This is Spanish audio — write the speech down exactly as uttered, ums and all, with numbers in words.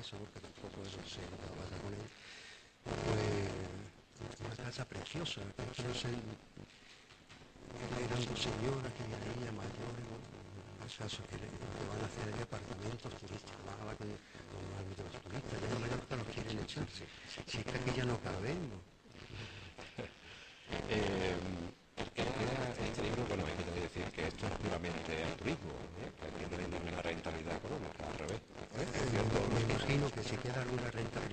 eso, porque tampoco eso se trabaja con él. Pues una casa preciosa, que no sé, eran dos señoras que ella mayores, ¿no? Caso que, le, que van a hacer ahí apartamentos turísticos, van a hablar con, con los turistas, ya en Mallorca los quieren echar, si, si es que aquí ya no cabemos. Eh, era este libro, bueno, hay que decir que esto es puramente al turismo, ¿eh? Que aquí no hay ninguna rentabilidad económica, al revés. Eh, eh, me imagino que si queda alguna renta